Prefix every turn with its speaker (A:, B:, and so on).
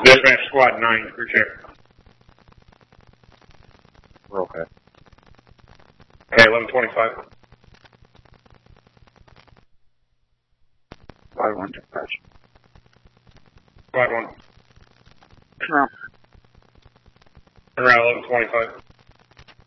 A: Dispatch Squad 9, crew check.
B: We're okay.
A: Okay, 1125.
B: 5-1 dispatch.
A: Squad 1.
B: Turn around.
A: Turn around, 1125.